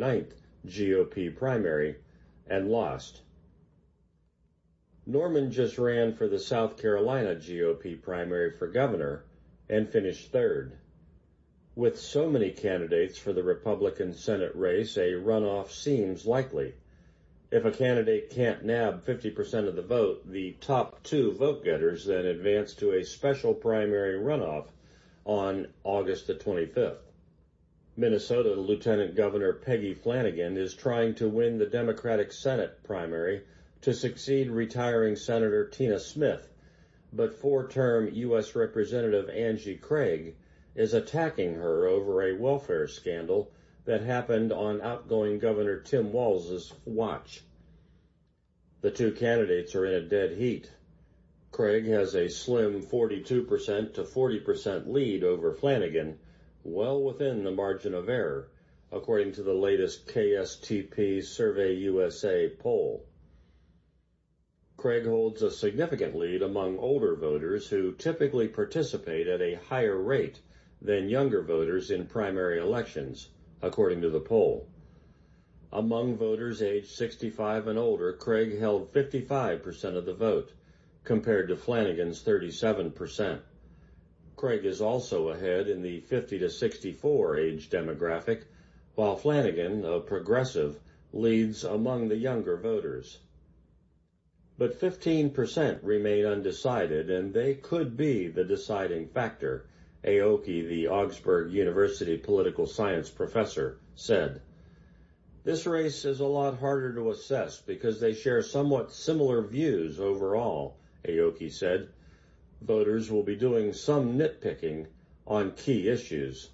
ninth GOP primary and lost. Norman just ran for the South Carolina GOP primary for governor and finished third. With so many candidates for the Republican Senate race, a runoff seems likely. If a candidate can't nab 50% of the vote, the top two vote-getters then advance to a special primary runoff on August the 25th. Minnesota Lieutenant Governor Peggy Flanagan is trying to win the Democratic Senate primary to succeed retiring Senator Tina Smith, but four-term U.S. Representative Angie Craig is attacking her over a welfare scandal that happened on outgoing Governor Tim Walz's watch. The two candidates are in a dead heat. Craig has a slim 42% to 40% lead over Flanagan, well within the margin of error, according to the latest KSTP Survey USA poll. Craig holds a significant lead among older voters who typically participate at a higher rate than younger voters in primary elections, according to the poll. Among voters aged 65 and older, Craig held 55% of the vote, compared to Flanagan's 37%. Craig is also ahead in the 50 to 64 age demographic, while Flanagan, a progressive, leads among the younger voters. But 15% remain undecided, and they could be the deciding factor, Aoki, the Augsburg University political science professor, said. This race is a lot harder to assess because they share somewhat similar views overall, Aoki said. Voters will be doing some nitpicking on key issues.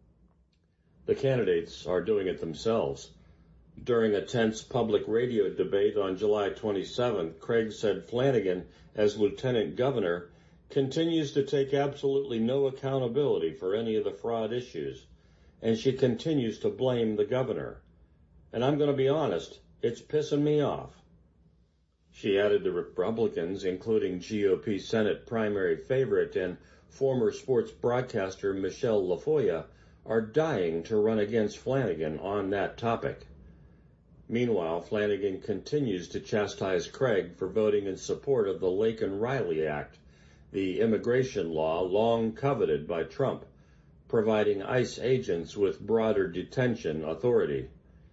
The candidates are doing it themselves. During a tense public radio debate on July 27th, Craig said Flanagan, as lieutenant governor, continues to take absolutely no accountability for any of the fraud issues, and she continues to blame the governor. And I'm going to be honest, it's pissing me off. She added the Republicans, including GOP Senate primary favorite and former sports broadcaster Michelle LaFoya, are dying to run against Flanagan on that topic. Meanwhile, Flanagan continues to chastise Craig for voting in support of the Laken-Riley Act, the immigration law long coveted by Trump, providing ICE agents with broader detention authority.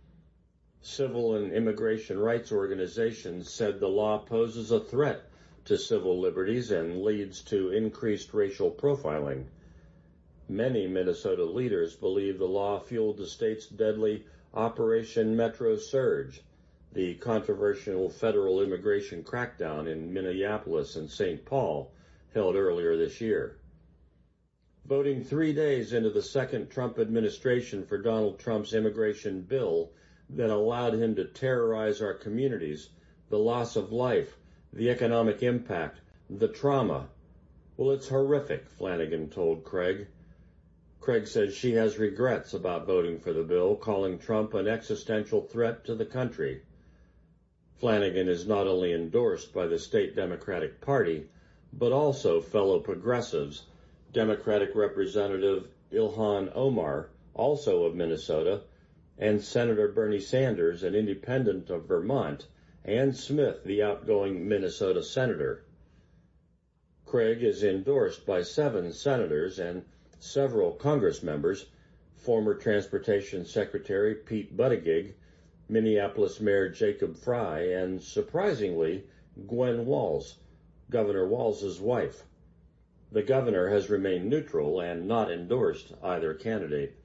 Civil and immigration rights organizations said the law poses a threat to civil liberties and leads to increased racial profiling. Many Minnesota leaders believe the law fueled the state's deadly Operation Metro Surge, the controversial federal immigration crackdown in Minneapolis and St. Paul held earlier this year. Voting 3 days into the second Trump administration for Donald Trump's immigration bill that allowed him to terrorize our communities, the loss of life, the economic impact, the trauma. Well, it's horrific, Flanagan told Craig. Craig says she has regrets about voting for the bill, calling Trump an existential threat to the country. Flanagan is not only endorsed by the state Democratic Party, but also fellow progressives, Democratic Representative Ilhan Omar, also of Minnesota, and Senator Bernie Sanders, an independent of Vermont, and Smith, the outgoing Minnesota senator. Craig is endorsed by 7 senators and several Congress members, former Transportation Secretary Pete Buttigieg, Minneapolis Mayor Jacob Frey, and, surprisingly, Gwen Walz, Governor Walz's wife. The governor has remained neutral and not endorsed either candidate.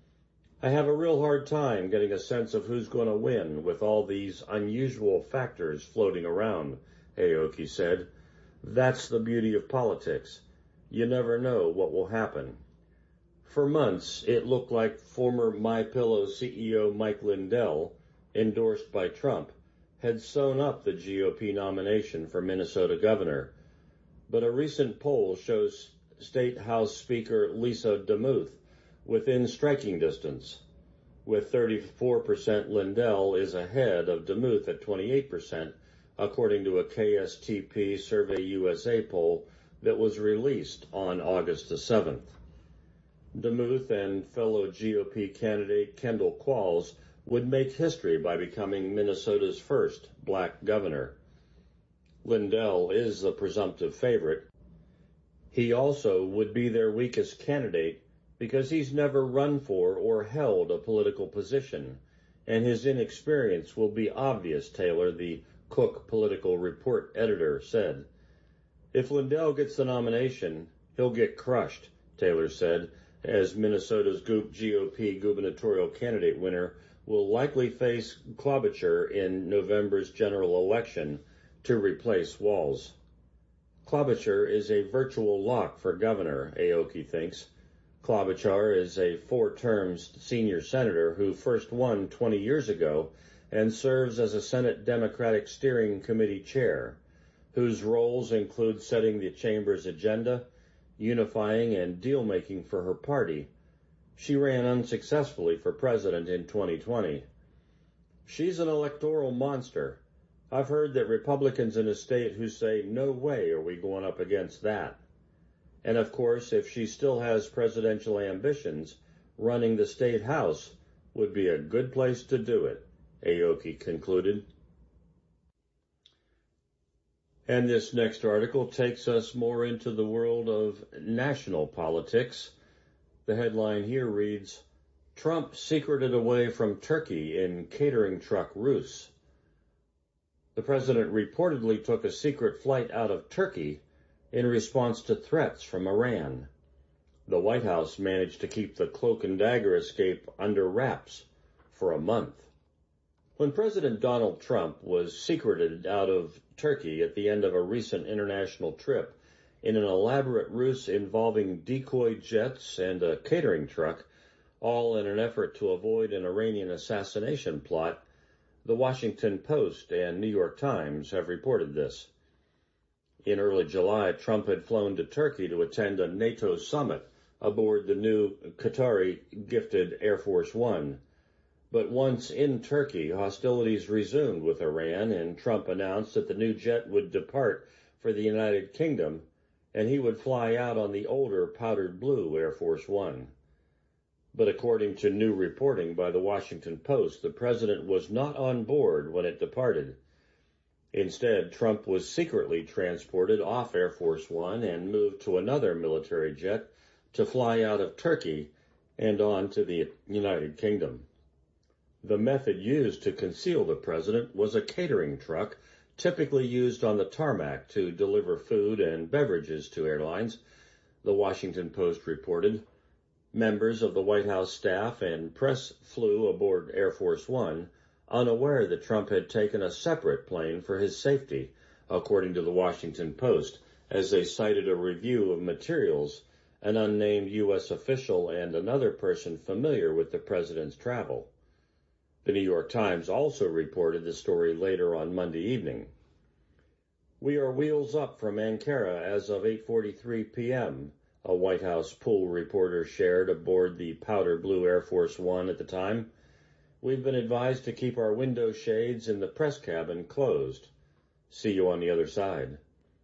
I have a real hard time getting a sense of who's going to win with all these unusual factors floating around, Aoki said. That's the beauty of politics. You never know what will happen. For months, it looked like former MyPillow CEO Mike Lindell, endorsed by Trump, had sewn up the GOP nomination for Minnesota governor. But a recent poll shows State House Speaker Lisa DeMuth within striking distance. With 34%, Lindell is ahead of DeMuth at 28%, according to a KSTP Survey USA poll that was released on August the 7th. DeMuth and fellow GOP candidate Kendall Qualls would make history by becoming Minnesota's first black governor. Lindell is the presumptive favorite. He also would be their weakest candidate because he's never run for or held a political position, and his inexperience will be obvious, Taylor, the Cook Political Report editor, said. If Lindell gets the nomination, he'll get crushed, Taylor said, as Minnesota's GOP gubernatorial candidate winner will likely face Klobuchar in November's general election to replace Walz. Klobuchar is a virtual lock for governor, Aoki thinks. Klobuchar is a 4-term senior senator who first won 20 years ago and serves as a Senate Democratic Steering Committee chair, whose roles include setting the chamber's agenda, unifying and deal-making for her party. She ran unsuccessfully for president in 2020. She's an electoral monster. I've heard that Republicans in a state who say, no way are we going up against that. And of course, if she still has presidential ambitions, running the state house would be a good place to do it, Aoki concluded. And this next article takes us more into the world of national politics. The headline here reads, Trump secreted away from Turkey in catering truck ruse. The president reportedly took a secret flight out of Turkey in response to threats from Iran. The White House managed to keep the cloak and dagger escape under wraps for a month. When President Donald Trump was secreted out of Turkey at the end of a recent international trip in an elaborate ruse involving decoy jets and a catering truck, all in an effort to avoid an Iranian assassination plot, the Washington Post and New York Times have reported this. In early July, Trump had flown to Turkey to attend a NATO summit aboard the new Qatari-gifted Air Force One. But once in Turkey, hostilities resumed with Iran, and Trump announced that the new jet would depart for the United Kingdom, and he would fly out on the older powdered blue Air Force One. But according to new reporting by the Washington Post, the president was not on board when it departed. Instead, Trump was secretly transported off Air Force One and moved to another military jet to fly out of Turkey and on to the United Kingdom. The method used to conceal the president was a catering truck typically used on the tarmac to deliver food and beverages to airlines, the Washington Post reported. Members of the White House staff and press flew aboard Air Force One, unaware that Trump had taken a separate plane for his safety, according to the Washington Post, as they cited a review of materials, an unnamed U.S. official and another person familiar with the president's travel. The New York Times also reported the story later on Monday evening. We are wheels up from Ankara as of 8:43 p.m., a White House pool reporter shared aboard the powder blue Air Force One at the time. We've been advised to keep our window shades in the press cabin closed. See you on the other side.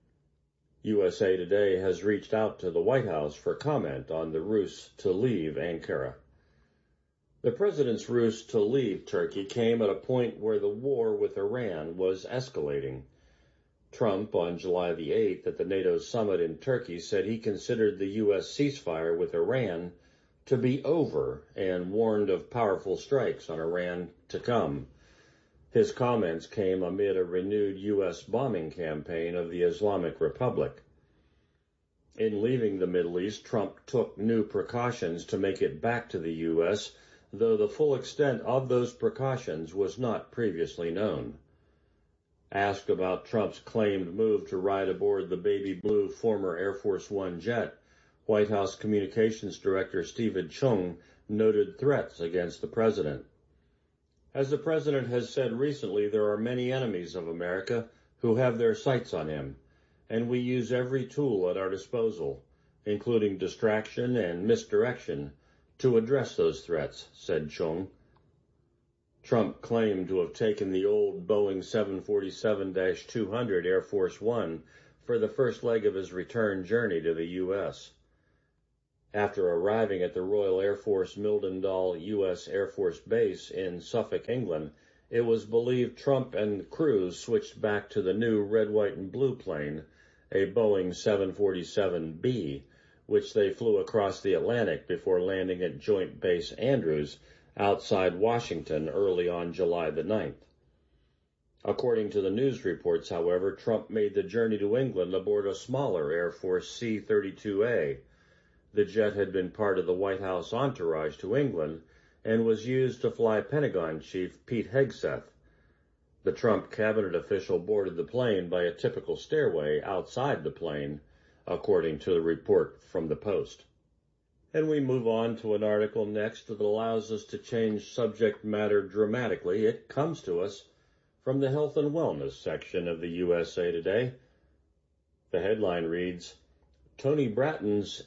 USA Today has reached out to the White House for comment on the ruse to leave Ankara. The president's ruse to leave Turkey came at a point where the war with Iran was escalating. Trump, on July the 8th at the NATO summit in Turkey, said he considered the U.S. ceasefire with Iran to be over and warned of powerful strikes on Iran to come. His comments came amid a renewed U.S. bombing campaign of the Islamic Republic. In leaving the Middle East, Trump took new precautions to make it back to the U.S., though the full extent of those precautions was not previously known. Asked about Trump's claimed move to ride aboard the baby blue former Air Force One jet, White House Communications Director Stephen Chung noted threats against the president. As the president has said recently, there are many enemies of America who have their sights on him, and we use every tool at our disposal, including distraction and misdirection, to address those threats, said Chung. Trump claimed to have taken the old Boeing 747-200 Air Force One for the first leg of his return journey to the U.S. After arriving at the Royal Air Force Mildendal U.S. Air Force Base in Suffolk, England, it was believed Trump and Cruz switched back to the new red, white, and blue plane, a Boeing 747B, which they flew across the Atlantic before landing at Joint Base Andrews outside Washington early on July the 9th. According to the news reports, however, Trump made the journey to England aboard a smaller Air Force C-32A. The jet had been part of the White House entourage to England and was used to fly Pentagon Chief Pete Hegseth. The Trump cabinet official boarded the plane by a typical stairway outside the plane, according to the report from the Post. And we move on to an article next that allows us to change subject matter dramatically. It comes to us from the Health and Wellness section of the USA Today. The headline reads, Tony Bratton's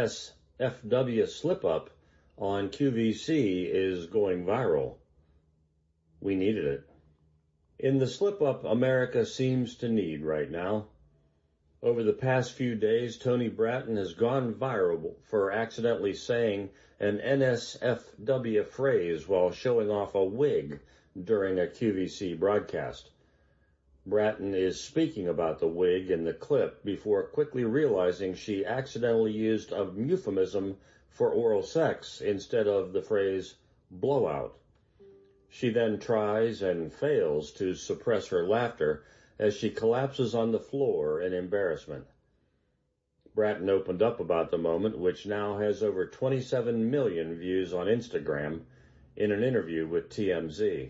NSFW slip-up on QVC is going viral. We needed it. In the slip-up America seems to need right now. Over the past few days, Tony Bratton has gone viral for accidentally saying an NSFW phrase while showing off a wig during a QVC broadcast. Bratton is speaking about the wig in the clip before quickly realizing she accidentally used a euphemism for oral sex instead of the phrase blowout. She then tries and fails to suppress her laughter as she collapses on the floor in embarrassment. Bratton opened up about the moment, which now has over 27 million views on Instagram, in an interview with TMZ.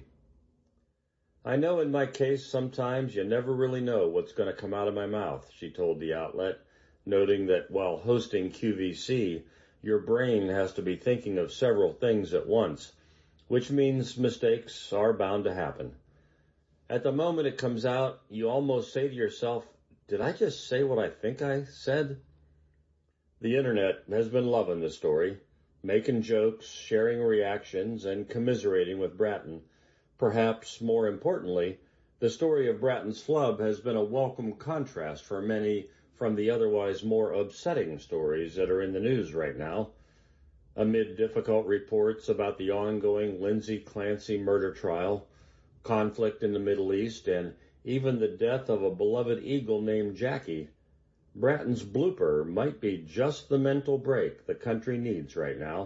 I know in my case sometimes you never really know what's going to come out of my mouth, she told the outlet, noting that while hosting QVC, your brain has to be thinking of several things at once, which means mistakes are bound to happen. At the moment it comes out, you almost say to yourself, did I just say what I think I said? The internet has been loving the story, making jokes, sharing reactions, and commiserating with Bratton. Perhaps more importantly, the story of Bratton's flub has been a welcome contrast for many from the otherwise more upsetting stories that are in the news right now. Amid difficult reports about the ongoing Lindsay Clancy murder trial, conflict in the Middle East, and even the death of a beloved eagle named Jackie, Bratton's blooper might be just the mental break the country needs right now.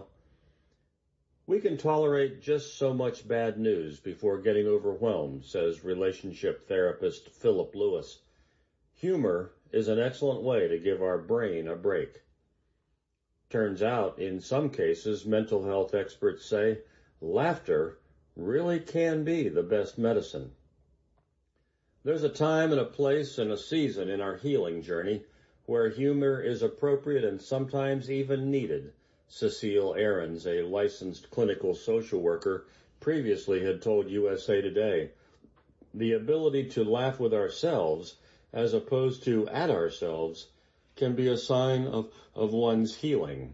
We can tolerate just so much bad news before getting overwhelmed, says relationship therapist Philip Lewis. Humor is an excellent way to give our brain a break. Turns out, in some cases, mental health experts say, laughter really can be the best medicine. There's a time and a place and a season in our healing journey where humor is appropriate and sometimes even needed, Cecile Ahrens, a licensed clinical social worker, previously had told USA Today. The ability to laugh with ourselves, as opposed to at ourselves, can be a sign of one's healing.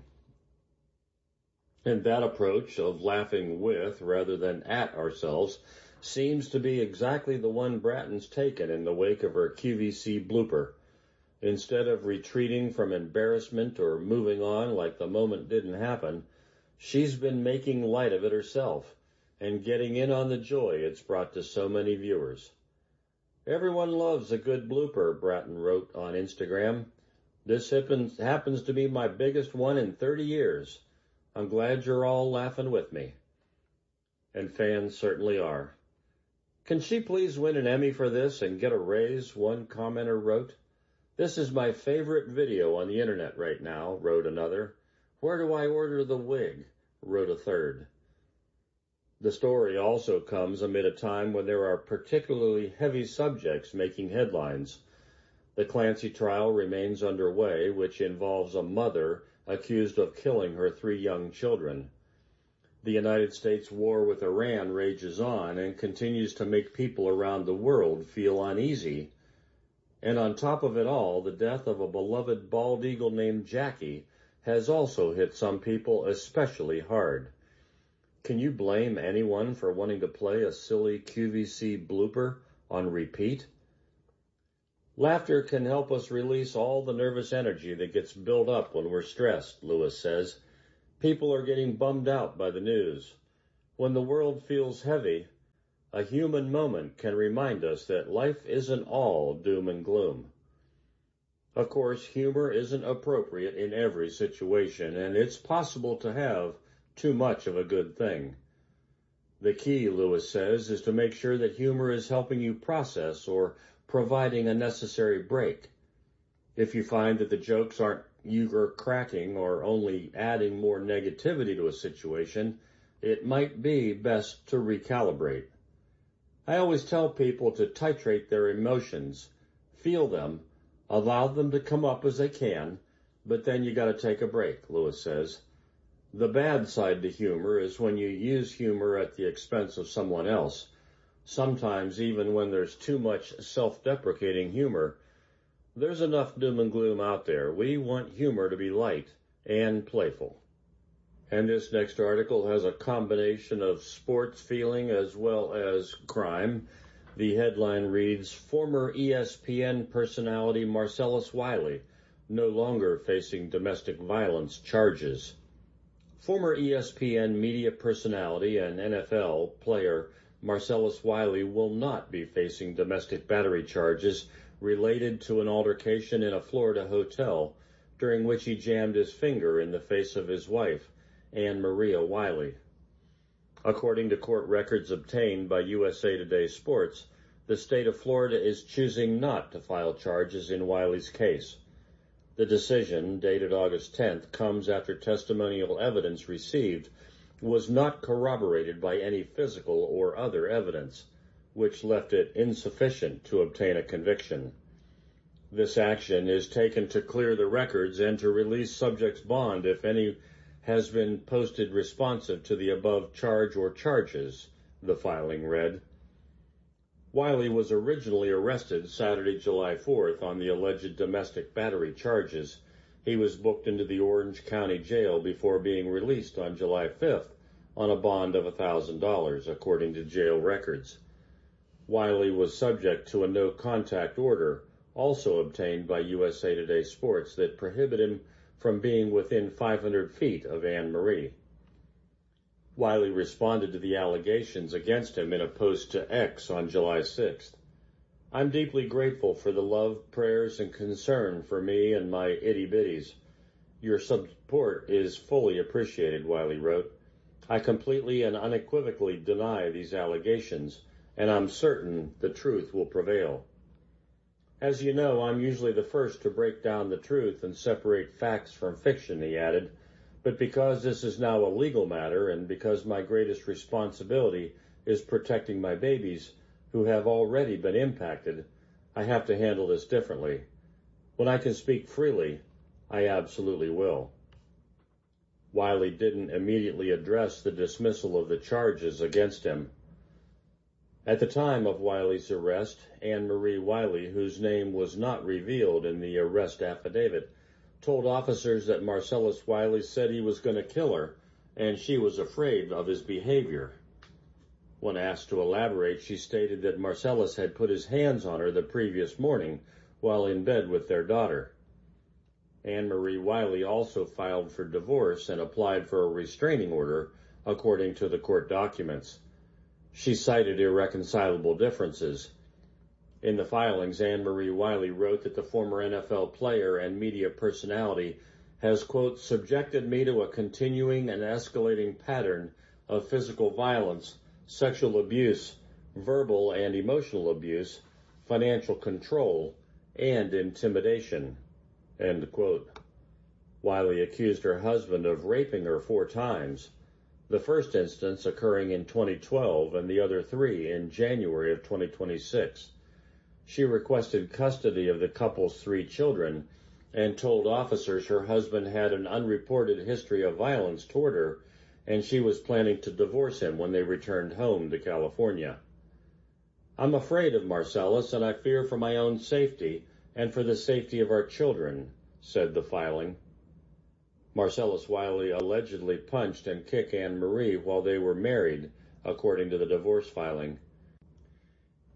And that approach of laughing with rather than at ourselves seems to be exactly the one Bratton's taken in the wake of her QVC blooper. Instead of retreating from embarrassment or moving on like the moment didn't happen, she's been making light of it herself and getting in on the joy it's brought to so many viewers. Everyone loves a good blooper, Bratton wrote on Instagram. This happens to be my biggest one in 30 years. I'm glad you're all laughing with me. And fans certainly are. Can she please win an Emmy for this and get a raise, one commenter wrote. This is my favorite video on the internet right now, wrote another. Where do I order the wig? Wrote a third. The story also comes amid a time when there are particularly heavy subjects making headlines. The Clancy trial remains underway, which involves a mother accused of killing her 3 young children. The United States war with Iran rages on and continues to make people around the world feel uneasy. And on top of it all, the death of a beloved bald eagle named Jackie has also hit some people especially hard. Can you blame anyone for wanting to play a silly QVC blooper on repeat? Laughter can help us release all the nervous energy that gets built up when we're stressed, Lewis says. People are getting bummed out by the news. When the world feels heavy, a human moment can remind us that life isn't all doom and gloom. Of course, humor isn't appropriate in every situation, and it's possible to have too much of a good thing. The key, Lewis says, is to make sure that humor is helping you process or providing a necessary break. If you find that the jokes aren't eager cracking or only adding more negativity to a situation, it might be best to recalibrate. I always tell people to titrate their emotions, feel them, allow them to come up as they can, but then you gotta take a break, Lewis says. The bad side to humor is when you use humor at the expense of someone else. Sometimes, even when there's too much self-deprecating humor, there's enough doom and gloom out there. We want humor to be light and playful. And this next article has a combination of sports feeling as well as crime. The headline reads, former ESPN personality Marcellus Wiley, no longer facing domestic violence charges. Former ESPN media personality and NFL player Marcellus Wiley will not be facing domestic battery charges related to an altercation in a Florida hotel during which he jammed his finger in the face of his wife, Anne Maria Wiley. According to court records obtained by USA Today Sports, the state of Florida is choosing not to file charges in Wiley's case. The decision, dated August 10th, comes after testimonial evidence received was not corroborated by any physical or other evidence, which left it insufficient to obtain a conviction. This action is taken to clear the records and to release subject's bond if any has been posted responsive to the above charge or charges, the filing read. Wiley was originally arrested Saturday, July 4th on the alleged domestic battery charges. He was booked into the Orange County Jail before being released on July 5th on a bond of $1,000, according to jail records. Wiley was subject to a no-contact order, also obtained by USA Today Sports, that prohibit him from being within 500 feet of Anne Marie. Wiley responded to the allegations against him in a post to X on July 6th. I'm deeply grateful for the love, prayers, and concern for me and my itty-bitties. Your support is fully appreciated, Wiley wrote. I completely and unequivocally deny these allegations, and I'm certain the truth will prevail. As you know, I'm usually the first to break down the truth and separate facts from fiction, he added. But because this is now a legal matter and because my greatest responsibility is protecting my babies who have already been impacted, I have to handle this differently. When I can speak freely, I absolutely will. Wiley didn't immediately address the dismissal of the charges against him. At the time of Wiley's arrest, Anne Marie Wiley, whose name was not revealed in the arrest affidavit, told officers that Marcellus Wiley said he was going to kill her, and she was afraid of his behavior. When asked to elaborate, she stated that Marcellus had put his hands on her the previous morning while in bed with their daughter. Anne Marie Wiley also filed for divorce and applied for a restraining order, according to the court documents. She cited irreconcilable differences. In the filings, Anne Marie Wiley wrote that the former NFL player and media personality has, quote, subjected me to a continuing and escalating pattern of physical violence, sexual abuse, verbal and emotional abuse, financial control, and intimidation, end quote. Wiley accused her husband of raping her 4 times, the first instance occurring in 2012 and the other 3 in January of 2026. She requested custody of the couple's 3 children and told officers her husband had an unreported history of violence toward her, and she was planning to divorce him when they returned home to California. I'm afraid of Marcellus, and I fear for my own safety and for the safety of our children, said the filing. Marcellus Wiley allegedly punched and kicked Anne Marie while they were married, according to the divorce filing.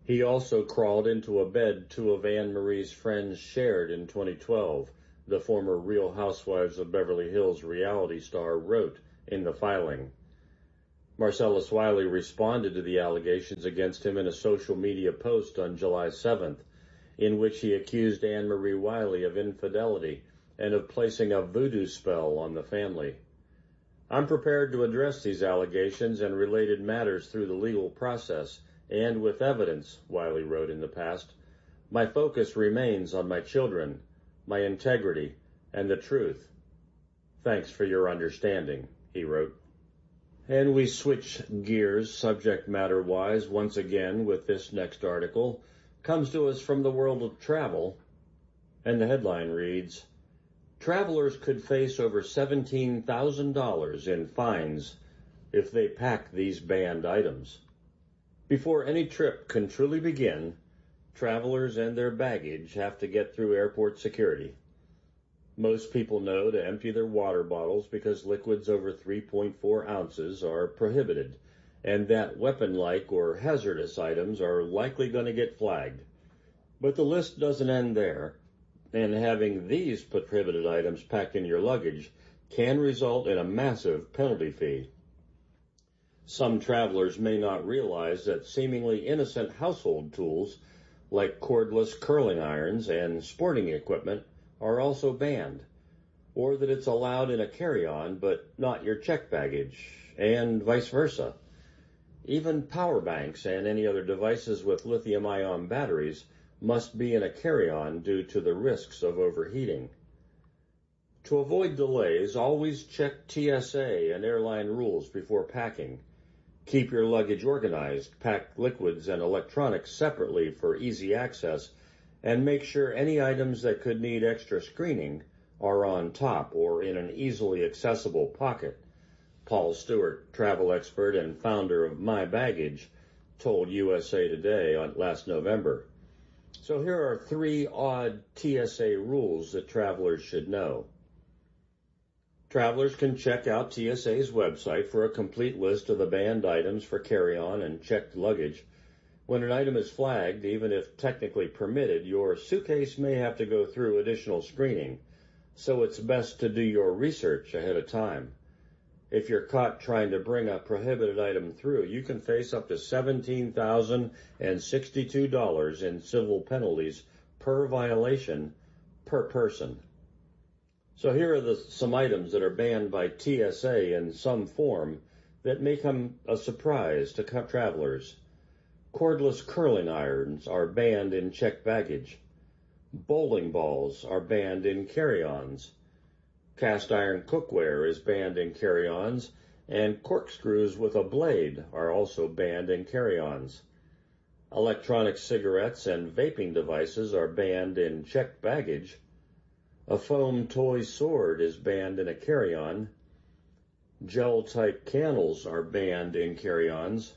He also crawled into a bed two of Anne Marie's friends shared in 2012, the former Real Housewives of Beverly Hills reality star wrote in the filing. Marcellus Wiley responded to the allegations against him in a social media post on July 7th, in which he accused Anne Marie Wiley of infidelity and of placing a voodoo spell on the family. I'm prepared to address these allegations and related matters through the legal process and with evidence, Wiley wrote in the past. My focus remains on my children, my integrity, and the truth. Thanks for your understanding, he wrote. And we switch gears subject matter-wise once again with this next article. Comes to us from the world of travel, and the headline reads, Travelers could face over $17,000 in fines if they pack these banned items. Before any trip can truly begin, travelers and their baggage have to get through airport security. Most people know to empty their water bottles because liquids over 3.4 ounces are prohibited, and that weapon-like or hazardous items are likely going to get flagged. But the list doesn't end there, and having these prohibited items packed in your luggage can result in a massive penalty fee. Some travelers may not realize that seemingly innocent household tools like cordless curling irons and sporting equipment are also banned, or that it's allowed in a carry-on but not your checked baggage, and vice versa. Even power banks and any other devices with lithium-ion batteries must be in a carry-on due to the risks of overheating. To avoid delays, always check TSA and airline rules before packing. Keep your luggage organized, pack liquids and electronics separately for easy access, and make sure any items that could need extra screening are on top or in an easily accessible pocket. Paul Stewart, travel expert and founder of My Baggage, told USA Today last November. So here are 3 odd TSA rules that travelers should know. Travelers can check out TSA's website for a complete list of the banned items for carry-on and checked luggage. When an item is flagged, even if technically permitted, your suitcase may have to go through additional screening, so it's best to do your research ahead of time. If you're caught trying to bring a prohibited item through, you can face up to $17,062 in civil penalties per violation per person. So here are some items that are banned by TSA in some form that may come a surprise to travelers. Cordless curling irons are banned in checked baggage. Bowling balls are banned in carry-ons. Cast iron cookware is banned in carry-ons, and corkscrews with a blade are also banned in carry-ons. Electronic cigarettes and vaping devices are banned in checked baggage. A foam toy sword is banned in a carry-on. Gel-type candles are banned in carry-ons.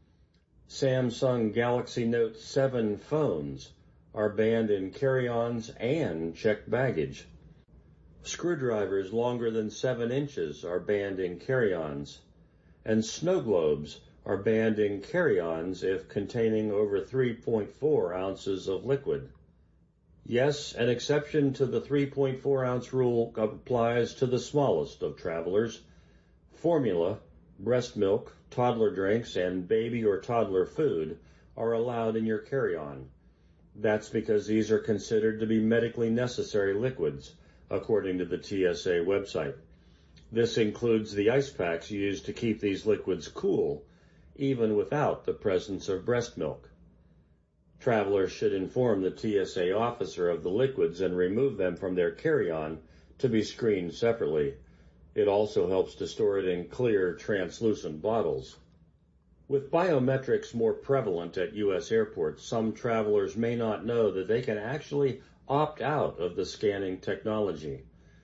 Samsung Galaxy Note 7 phones are banned in carry-ons and checked baggage. Screwdrivers longer than 7 inches are banned in carry-ons. And snow globes are banned in carry-ons if containing over 3.4 ounces of liquid. Yes, an exception to the 3.4-ounce rule applies to the smallest of travelers. Formula, breast milk, toddler drinks, and baby or toddler food are allowed in your carry-on. That's because these are considered to be medically necessary liquids, according to the TSA website. This includes the ice packs used to keep these liquids cool, even without the presence of breast milk. Travelers should inform the TSA officer of the liquids and remove them from their carry-on to be screened separately. It also helps to store it in clear, translucent bottles. With biometrics more prevalent at U.S. airports, some travelers may not know that they can actually opt out of the scanning technology.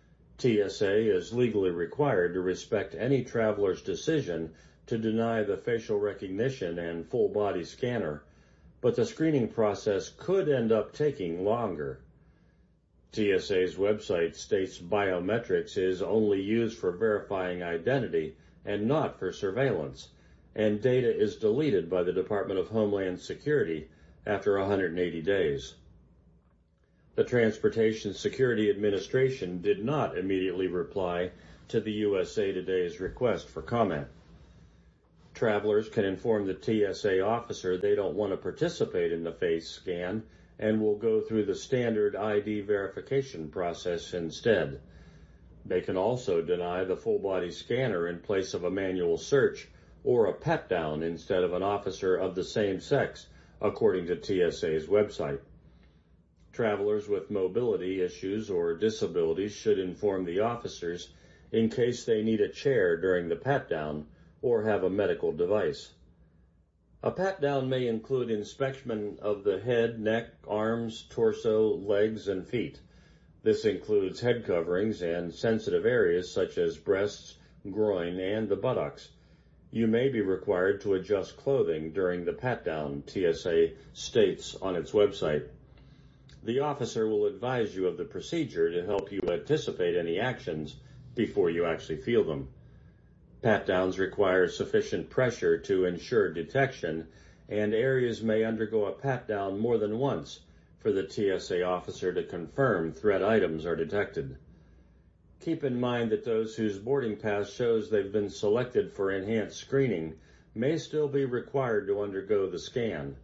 TSA is legally required to respect any traveler's decision to deny the facial recognition and full-body scanner, but the screening process could end up taking longer. TSA's website states biometrics is only used for verifying identity and not for surveillance, and data is deleted by the Department of Homeland Security after 180 days. The Transportation Security Administration did not immediately reply to the USA Today's request for comment. Travelers can inform the TSA officer they don't want to participate in the face scan and will go through the standard ID verification process instead. They can also deny the full-body scanner in place of a manual search or a pat-down instead of an officer of the same sex, according to TSA's website. Travelers with mobility issues or disabilities should inform the officers in case they need a chair during the pat-down or have a medical device. A pat-down may include inspection of the head, neck, arms, torso, legs, and feet. This includes head coverings and sensitive areas such as breasts, groin, and the buttocks. You may be required to adjust clothing during the pat-down, TSA states on its website. The officer will advise you of the procedure to help you anticipate any actions before you actually feel them. Pat-downs require sufficient pressure to ensure detection, and areas may undergo a pat-down more than once for the TSA officer to confirm threat items are detected. Keep in mind that those whose boarding pass shows they've been selected for enhanced screening may still be required to undergo the scan.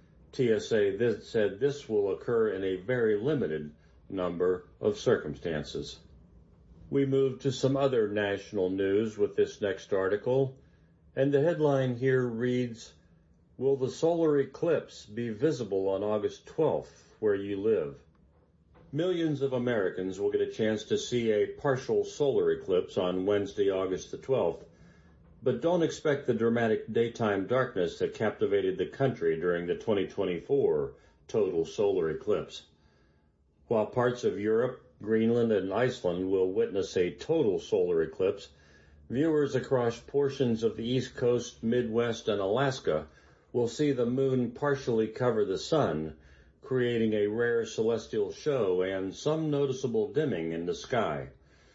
TSA said this will occur in a very limited number of circumstances. We move to some other national news with this next article, and the headline here reads, "Will the solar eclipse be visible on August 12th where you live?" Millions of Americans will get a chance to see a partial solar eclipse on Wednesday, August the 12th, but don't expect the dramatic daytime darkness that captivated the country during the 2024 total solar eclipse. While parts of Europe, Greenland, and Iceland will witness a total solar eclipse, viewers across portions of the East Coast, Midwest, and Alaska will see the moon partially cover the sun, creating a rare celestial show and some noticeable dimming in the sky.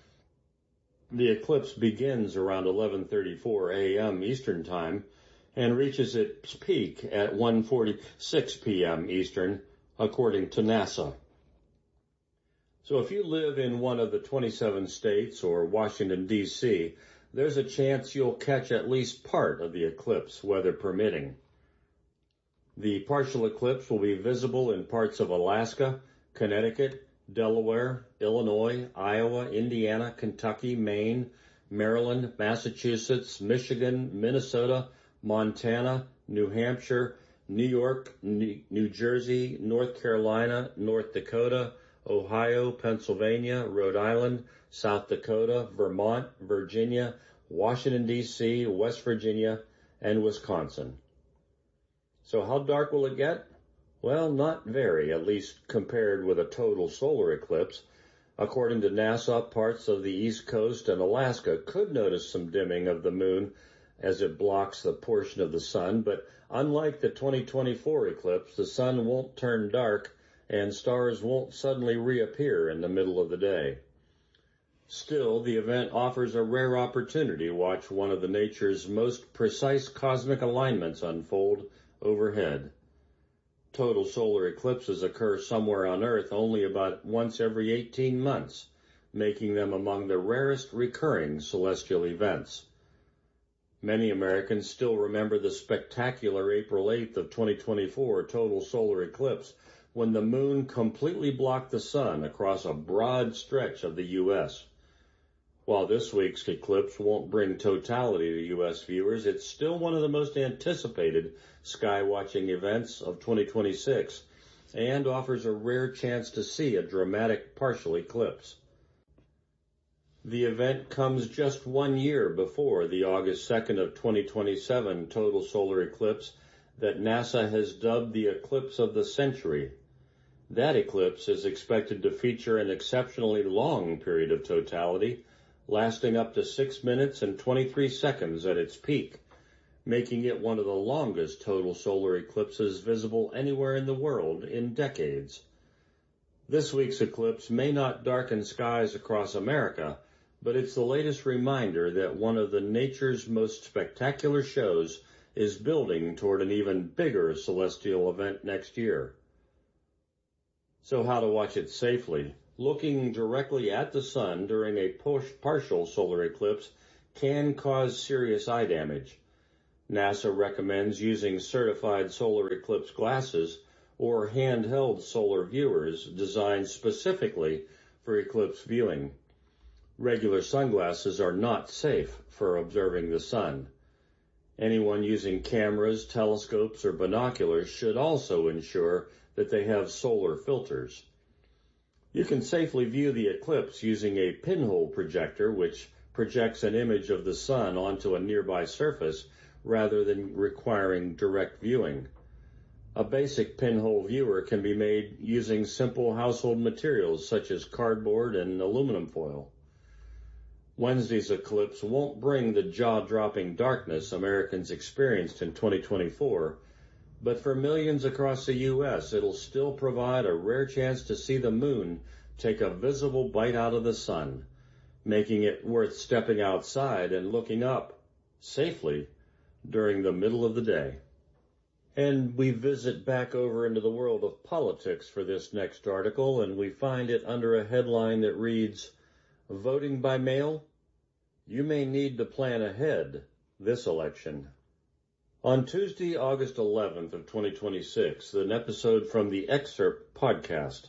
The eclipse begins around 11:34 a.m. Eastern Time and reaches its peak at 1:46 p.m. Eastern, according to NASA. So if you live in one of the 27 states or Washington, D.C., there's a chance you'll catch at least part of the eclipse, weather permitting. The partial eclipse will be visible in parts of Alaska, Connecticut, Delaware, Illinois, Iowa, Indiana, Kentucky, Maine, Maryland, Massachusetts, Michigan, Minnesota, Montana, New Hampshire, New York, New Jersey, North Carolina, North Dakota, Ohio, Pennsylvania, Rhode Island, South Dakota, Vermont, Virginia, Washington, D.C., West Virginia, and Wisconsin. So how dark will it get? Well, not very, at least compared with a total solar eclipse. According to NASA, parts of the East Coast and Alaska could notice some dimming of the moon as it blocks the portion of the sun, but unlike the 2024 eclipse, the sun won't turn dark and stars won't suddenly reappear in the middle of the day. Still, the event offers a rare opportunity to watch one of the nature's most precise cosmic alignments unfold overhead. Total solar eclipses occur somewhere on Earth only about once every 18 months, making them among the rarest recurring celestial events. Many Americans still remember the spectacular April 8th of 2024 total solar eclipse, when the moon completely blocked the sun across a broad stretch of the U.S. While this week's eclipse won't bring totality to U.S. viewers, it's still one of the most anticipated sky-watching events of 2026 and offers a rare chance to see a dramatic partial eclipse. The event comes just 1 year before the August 2nd of 2027 total solar eclipse that NASA has dubbed the eclipse of the century. That eclipse is expected to feature an exceptionally long period of totality, lasting up to 6 minutes and 23 seconds at its peak, making it one of the longest total solar eclipses visible anywhere in the world in decades. This week's eclipse may not darken skies across America, but it's the latest reminder that one of the nature's most spectacular shows is building toward an even bigger celestial event next year. So how to watch it safely? Looking directly at the sun during a partial solar eclipse can cause serious eye damage. NASA recommends using certified solar eclipse glasses or handheld solar viewers designed specifically for eclipse viewing. Regular sunglasses are not safe for observing the sun. Anyone using cameras, telescopes, or binoculars should also ensure that they have solar filters. You can safely view the eclipse using a pinhole projector, which projects an image of the sun onto a nearby surface rather than requiring direct viewing. A basic pinhole viewer can be made using simple household materials such as cardboard and aluminum foil. Wednesday's eclipse won't bring the jaw-dropping darkness Americans experienced in 2024, but for millions across the U.S., it'll still provide a rare chance to see the moon take a visible bite out of the sun, making it worth stepping outside and looking up safely during the middle of the day. And we visit back over into the world of politics for this next article, and we find it under a headline that reads, "Voting by mail? You may need to plan ahead this election." On Tuesday, August 11th of 2026, an episode from the Excerpt podcast.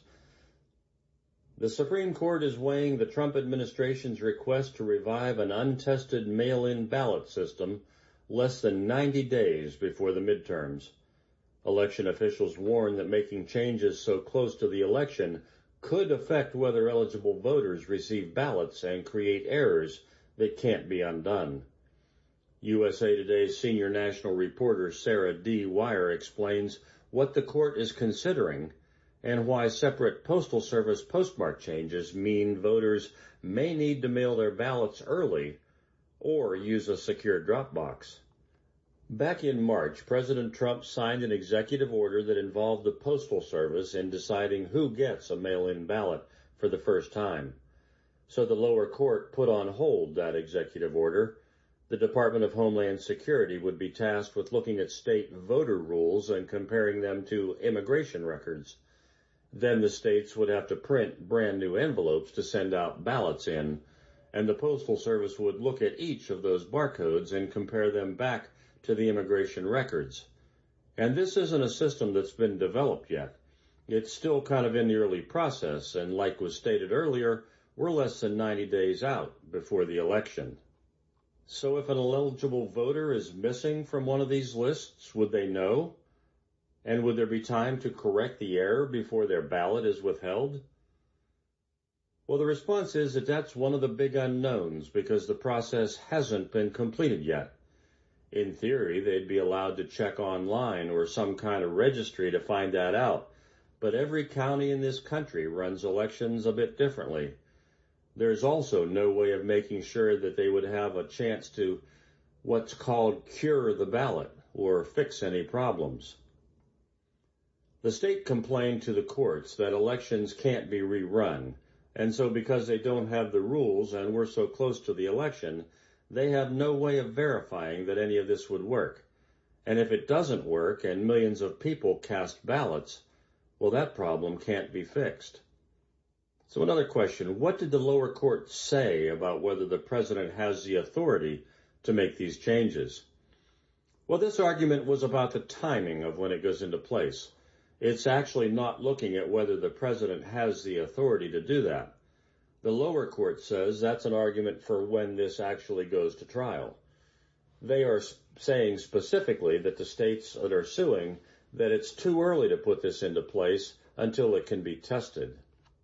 The Supreme Court is weighing the Trump administration's request to revive an untested mail-in ballot system less than 90 days before the midterms. Election officials warn that making changes so close to the election could affect whether eligible voters receive ballots and create errors that can't be undone. USA Today's senior national reporter Sarah D. Wire explains what the court is considering and why separate Postal Service postmark changes mean voters may need to mail their ballots early or use a secure drop box. Back in March, President Trump signed an executive order that involved the Postal Service in deciding who gets a mail-in ballot for the first time. So the lower court put on hold that executive order. The Department of Homeland Security would be tasked with looking at state voter rules and comparing them to immigration records. Then the states would have to print brand new envelopes to send out ballots in, and the Postal Service would look at each of those barcodes and compare them back to the immigration records. And this isn't a system that's been developed yet. It's still kind of in the early process, and like was stated earlier, we're less than 90 days out before the election. So if an eligible voter is missing from one of these lists, would they know? And would there be time to correct the error before their ballot is withheld? Well, the response is that that's one of the big unknowns because the process hasn't been completed yet. In theory, they'd be allowed to check online or some kind of registry to find that out, but every county in this country runs elections a bit differently. There's also no way of making sure that they would have a chance to what's called cure the ballot or fix any problems. The state complained to the courts that elections can't be rerun, and so because they don't have the rules and we're so close to the election, they have no way of verifying that any of this would work. And if it doesn't work and millions of people cast ballots, well, that problem can't be fixed. So another question, what did the lower court say about whether the president has the authority to make these changes? Well, this argument was about the timing of when it goes into place. It's actually not looking at whether the president has the authority to do that. The lower court says that's an argument for when this actually goes to trial. They are saying specifically that the states that are suing that it's too early to put this into place until it can be tested.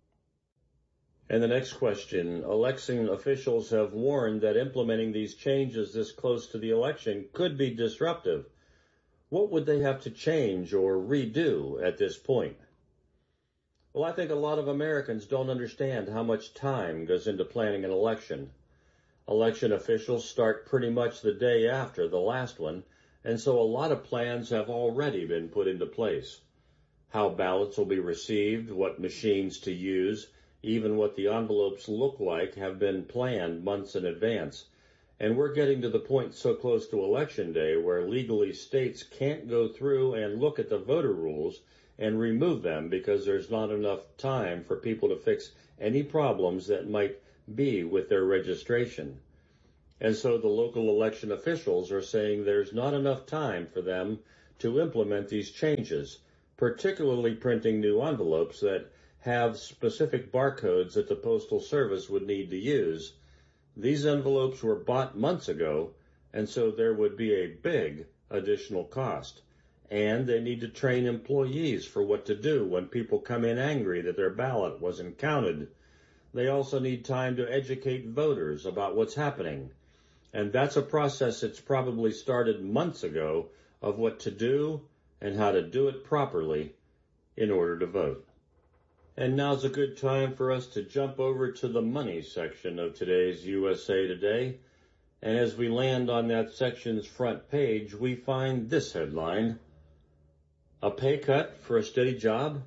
And the next question, election officials have warned that implementing these changes this close to the election could be disruptive. What would they have to change or redo at this point? Well, I think a lot of Americans don't understand how much time goes into planning an election. Election officials start pretty much the day after the last one, and so a lot of plans have already been put into place. How ballots will be received, what machines to use, even what the envelopes look like have been planned months in advance. And we're getting to the point so close to Election Day where legally states can't go through and look at the voter rules and remove them because there's not enough time for people to fix any problems that might be with their registration. And so the local election officials are saying there's not enough time for them to implement these changes, particularly printing new envelopes that have specific barcodes that the Postal Service would need to use. These envelopes were bought months ago, and so there would be a big additional cost. And they need to train employees for what to do when people come in angry that their ballot wasn't counted. They also need time to educate voters about what's happening. And that's a process that's probably started months ago of what to do and how to do it properly in order to vote. And now's a good time for us to jump over to the money section of today's USA Today. And as we land on that section's front page, we find this headline: a pay cut for a steady job?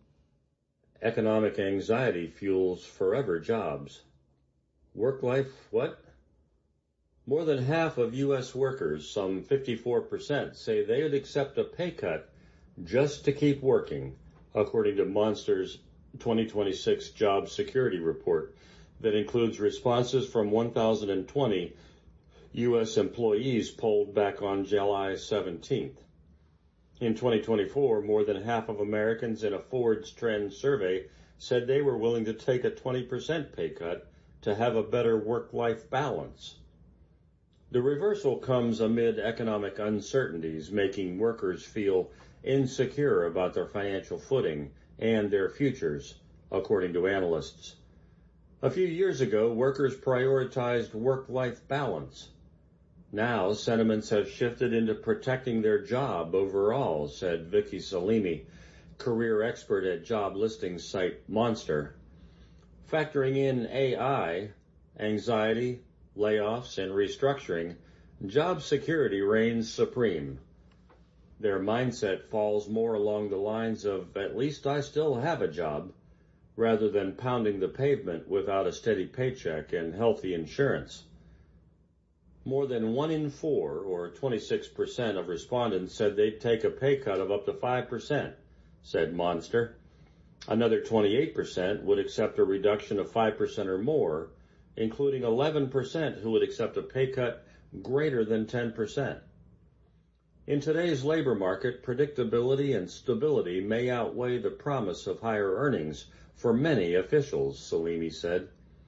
Economic anxiety fuels forever jobs. Work-life what? More than half of U.S. workers, some 54%, say they would accept a pay cut just to keep working, according to Monster's 2026 job security report that includes responses from 1,020 U.S. employees polled back on July 17th. In 2024, more than half of Americans in a Ford's Trend survey said they were willing to take a 20% pay cut to have a better work-life balance. The reversal comes amid economic uncertainties, making workers feel insecure about their financial footing and their futures, according to analysts. A few years ago, workers prioritized work-life balance. Now, sentiments have shifted into protecting their job overall, said Vicky Salimi, career expert at job listings site Monster. Factoring in AI, anxiety, layoffs, and restructuring, job security reigns supreme. Their mindset falls more along the lines of, at least I still have a job, rather than pounding the pavement without a steady paycheck and healthy insurance. More than 1 in 4, or 26% of respondents, said they'd take a pay cut of up to 5%, said Monster. Another 28% would accept a reduction of 5% or more, including 11% who would accept a pay cut greater than 10%. In today's labor market, predictability and stability may outweigh the promise of higher earnings for many officials, Salimi said.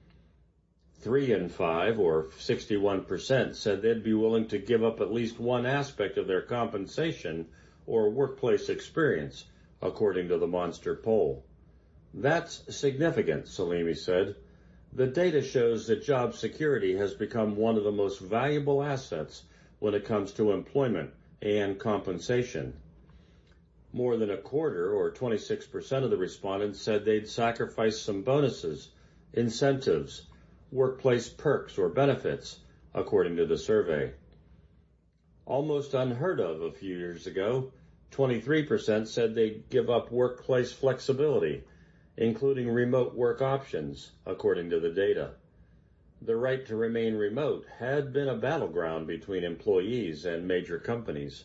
3 in 5, or 61%, said they'd be willing to give up at least one aspect of their compensation or workplace experience, according to the Monster poll. That's significant, Salimi said. The data shows that job security has become one of the most valuable assets when it comes to employment and compensation. More than a quarter, or 26% of the respondents, said they'd sacrifice some bonuses, incentives, workplace perks, or benefits, according to the survey. Almost unheard of a few years ago, 23% said they'd give up workplace flexibility, including remote work options, according to the data. The right to remain remote had been a battleground between employees and major companies.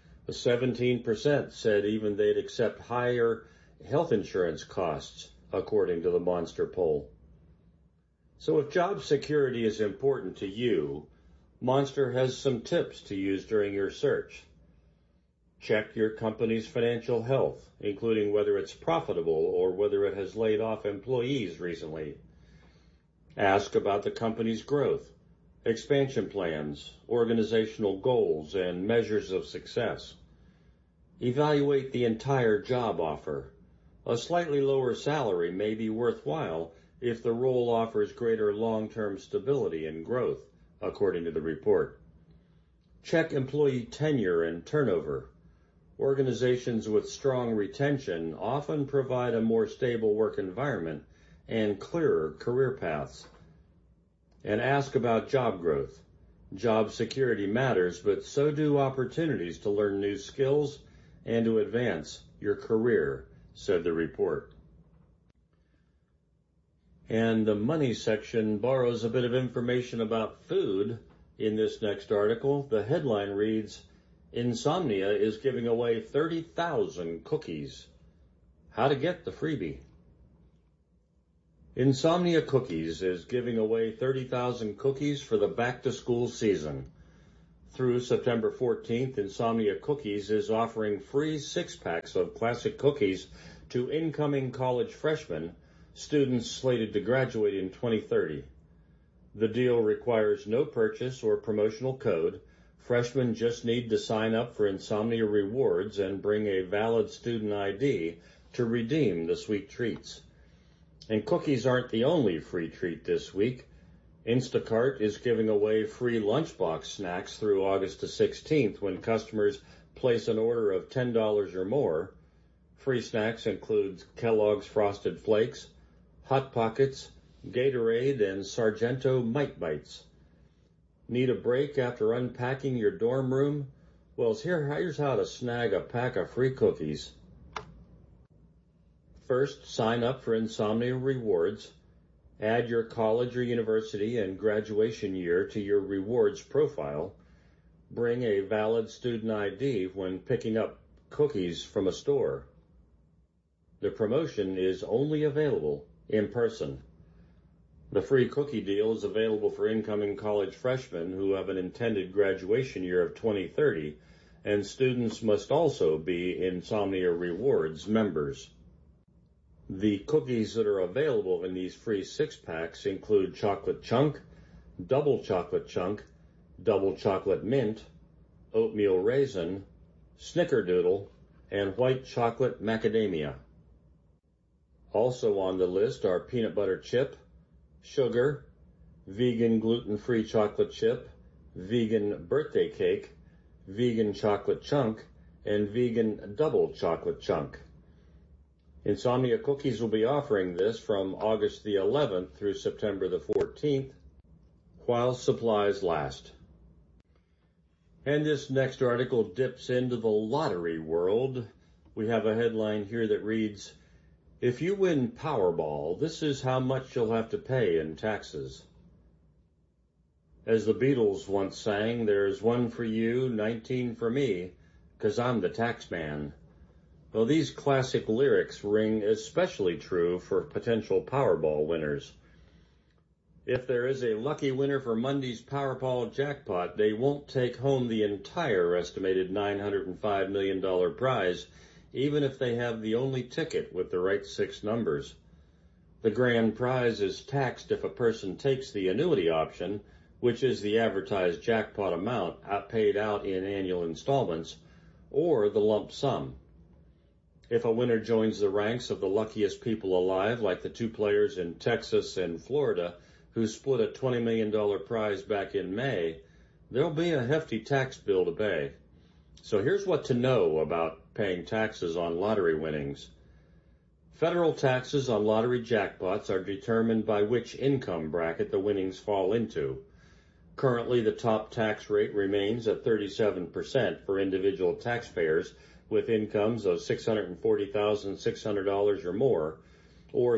17% said even they'd accept higher health insurance costs, according to the Monster poll. So if job security is important to you, Monster has some tips to use during your search. Check your company's financial health, including whether it's profitable or whether it has laid off employees recently. Ask about the company's growth, expansion plans, organizational goals, and measures of success. Evaluate the entire job offer. A slightly lower salary may be worthwhile if the role offers greater long-term stability and growth, according to the report. Check employee tenure and turnover. Organizations with strong retention often provide a more stable work environment and clearer career paths. And ask about job growth. Job security matters, but so do opportunities to learn new skills and to advance your career, said the report. And the money section borrows a bit of information about food In this next article, the headline reads, Insomnia is giving away 30,000 cookies. How to get the freebie. Insomnia Cookies is giving away 30,000 cookies for the back-to-school season. Through September 14th, Insomnia Cookies is offering free 6-packs of classic cookies to incoming college freshmen, students slated to graduate in 2030. The deal requires no purchase or promotional code. Freshmen just need to sign up for Insomnia Rewards and bring a valid student ID to redeem the sweet treats. And cookies aren't the only free treat this week. Instacart is giving away free lunchbox snacks through August the 16th when customers place an order of $10 or more. Free snacks include Kellogg's Frosted Flakes, Hot Pockets, Gatorade, and Sargento Mite Bites. Need a break after unpacking your dorm room? Well, here's how to snag a pack of free cookies. First, sign up for Insomnia Rewards. Add your college or university and graduation year to your rewards profile. Bring a valid student ID when picking up cookies from a store. The promotion is only available in person. The free cookie deal is available for incoming college freshmen who have an intended graduation year of 2030, and students must also be Insomnia Rewards members. The cookies that are available in these free 6-packs include chocolate chunk, double chocolate chunk, double chocolate mint, oatmeal raisin, snickerdoodle, and white chocolate macadamia. Also on the list are peanut butter chip, sugar, vegan gluten-free chocolate chip, vegan birthday cake, vegan chocolate chunk, and vegan double chocolate chunk. Insomnia Cookies will be offering this from August the 11th through September the 14th, while supplies last. And this next article dips into the lottery world. We have a headline here that reads, If you win Powerball, this is how much you'll have to pay in taxes. As the Beatles once sang, there's one for you, 19 for me, 'cause I'm the tax man. Well, these classic lyrics ring especially true for potential Powerball winners. If there is a lucky winner for Monday's Powerball jackpot, they won't take home the entire estimated $905 million prize, even if they have the only ticket with the right 6 numbers. The grand prize is taxed if a person takes the annuity option, which is the advertised jackpot amount paid out in annual installments, or the lump sum. If a winner joins the ranks of the luckiest people alive, like the 2 players in Texas and Florida who split a $20 million prize back in May, there'll be a hefty tax bill to pay. So here's what to know about paying taxes on lottery winnings. Federal taxes on lottery jackpots are determined by which income bracket the winnings fall into. Currently, the top tax rate remains at 37% for individual taxpayers with incomes of $640,600 or more, or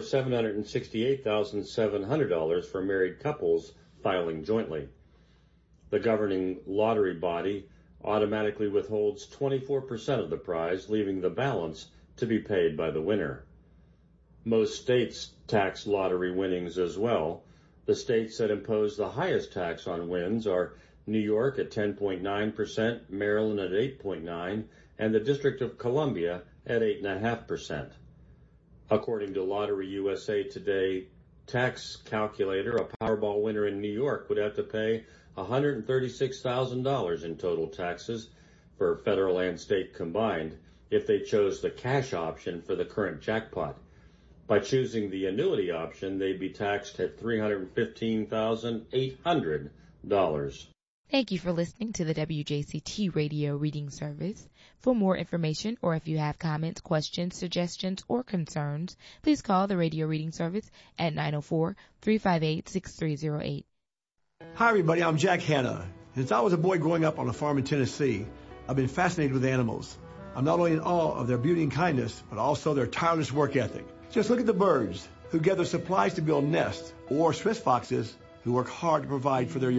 $768,700 for married couples filing jointly. The governing lottery body automatically withholds 24% of the prize, leaving the balance to be paid by the winner. Most states tax lottery winnings as well. The states that impose the highest tax on wins are New York at 10.9%, Maryland at 8.9%, and the District of Columbia at 8.5%. According to Lottery USA Today tax calculator, a Powerball winner in New York would have to pay $136,000 in total taxes for federal and state combined if they chose the cash option for the current jackpot. By choosing the annuity option, they'd be taxed at $315,800. Thank you for listening to the WJCT Radio Reading Service. For more information or if you have comments, questions, suggestions, or concerns, please call the Radio Reading Service at 904-358-6308. Hi, everybody. I'm Jack Hanna. Since I was a boy growing up on a farm in Tennessee, I've been fascinated with animals. I'm not only in awe of their beauty and kindness, but also their tireless work ethic. Just look at the birds who gather supplies to build nests, or Swiss foxes who work hard to provide for their young.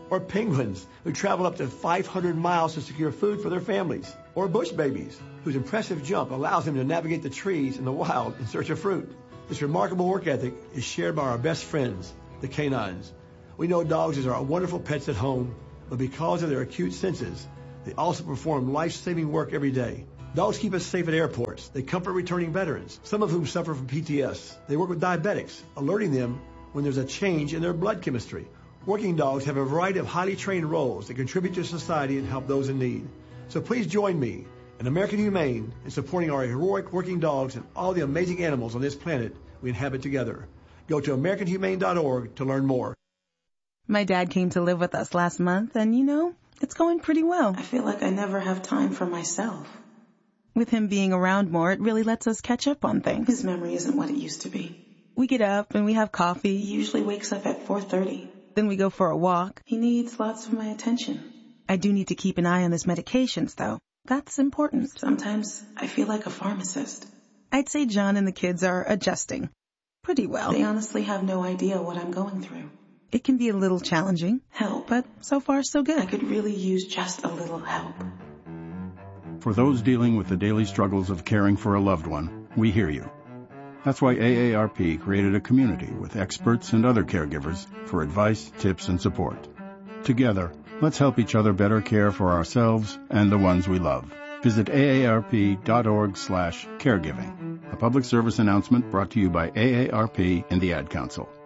or penguins who travel up to 500 miles to secure food for their families, or bush babies whose impressive jump allows them to navigate the trees in the wild in search of fruit. This remarkable work ethic is shared by our best friends, the canines. We know dogs are wonderful pets at home, but because of their acute senses, they also perform life-saving work every day. Dogs keep us safe at airports. They comfort returning veterans, some of whom suffer from PTS. They work with diabetics, alerting them when there's a change in their blood chemistry. Working dogs have a variety of highly trained roles that contribute to society and help those in need. So please join me and American Humane in supporting our heroic working dogs and all the amazing animals on this planet we inhabit together. Go to AmericanHumane.org to learn more. My dad came to live with us last month, and it's going pretty well. I feel like I never have time for myself. With him being around more, it really lets us catch up on things. His memory isn't what it used to be. We get up and we have coffee. He usually wakes up at 4:30. Then we go for a walk. He needs lots of my attention. I do need to keep an eye on his medications, though. That's important. Sometimes I feel like a pharmacist. I'd say John and the kids are adjusting pretty well. They honestly have no idea what I'm going through. It can be a little challenging. Help. But so far, so good. I could really use just a little help. For those dealing with the daily struggles of caring for a loved one, we hear you. That's why AARP created a community with experts and other caregivers for advice, tips, and support. Together, let's help each other better care for ourselves and the ones we love. Visit aarp.org/caregiving. A public service announcement brought to you by AARP and the Ad Council.